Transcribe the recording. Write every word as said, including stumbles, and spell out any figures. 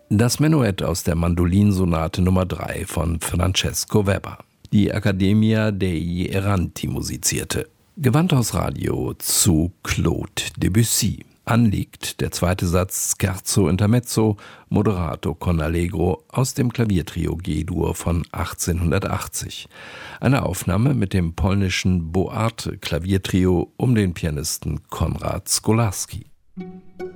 Das Menuett aus der Mandolinsonate Nummer drei von Francesco Weber. Die Accademia degli Erranti musizierte. Gewandhausradio zu Claude Debussy. Anliegt der zweite Satz Scherzo Intermezzo, Moderato con Allegro aus dem Klaviertrio G-Dur von achtzehnhundertachtzig. Eine Aufnahme mit dem polnischen Boarte Klaviertrio um den Pianisten Konrad Skolarski.